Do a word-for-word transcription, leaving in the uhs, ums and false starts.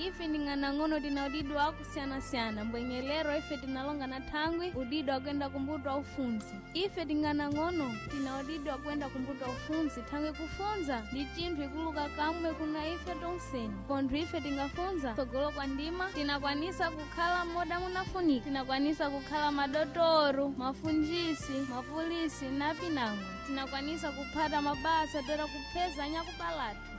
ife nding'anang'ono tina udido akusiyana-siyana mbwenyelero ife tinalonga na thangwi udido akwenda kumbuto wa ufunzi. Ife ting'anang'ono tina udido akwenda kumbuto wa ufunzi thangwi kufunza ndi chinthu ikuluka kamwe kuna ife tonseni. Pontho ife tingafunza tsogolo kwa ndima tinakwanisa kukhala moda munafunika, tinakwanisa kukhala madotoro, mafunjisi, mapulisi na pinamwe, tinakwanisa kuphata mabasa tora kupeza nyakupalatu.